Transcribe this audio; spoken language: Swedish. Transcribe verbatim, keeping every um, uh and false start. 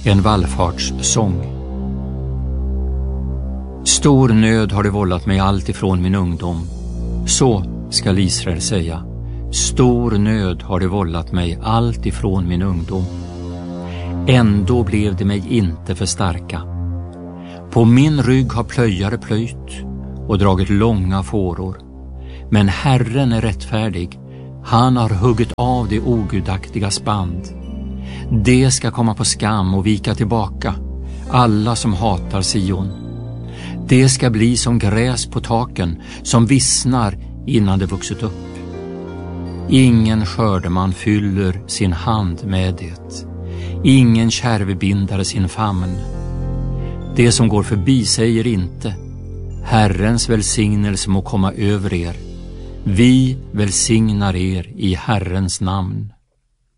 En vallfartssång. Stor nöd har det vållat mig allt ifrån min ungdom. Så skall Israel säga. Stor nöd har det vållat mig allt ifrån min ungdom. Ändå blev det mig inte för starka. På min rygg har plöjare plöjt och dragit långa fåror. Men Herren är rättfärdig. Han har huggit av det ogudaktiga band. Det ska komma på skam och vika tillbaka, alla som hatar Sion. Det ska bli som gräs på taken, som vissnar innan det vuxit upp. Ingen skördeman fyller sin hand med det. Ingen kärvbindare sin famn. Det som går förbi säger inte: Herrens välsignelse må komma över er. Vi välsignar er i Herrens namn.